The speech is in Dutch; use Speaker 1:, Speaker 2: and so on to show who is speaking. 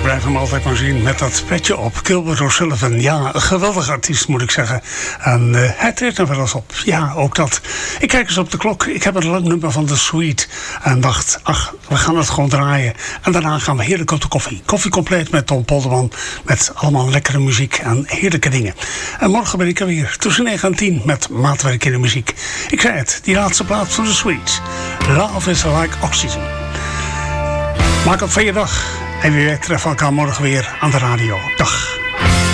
Speaker 1: blijf hem altijd maar zien met dat petje op. Gilbert O'Sullivan, ja, een geweldige artiest moet ik zeggen. En hij treedt er wel eens op. Ja, ook dat. Ik kijk eens op de klok. Ik heb een lang nummer van The Sweet. En dacht, ach, we gaan het gewoon draaien. En daarna gaan we heerlijk op de koffie. Koffie compleet met Tom Polderman. Met allemaal lekkere muziek en heerlijke dingen. En morgen ben ik er weer tussen 9 en 10 met maatwerk in de muziek. Ik zei het, die laatste plaat van The Sweet. Love is like oxygen. Maak het van je dag. En wie weet treffen we elkaar morgen weer aan de radio. Dag.